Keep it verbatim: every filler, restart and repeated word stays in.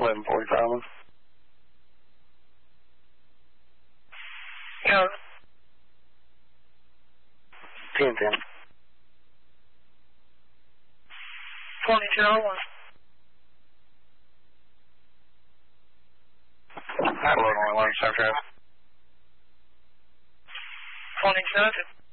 eleven forty-five. Yeah. ten ten. twenty-two oh one. eleven one, South Drive. twenty-seven.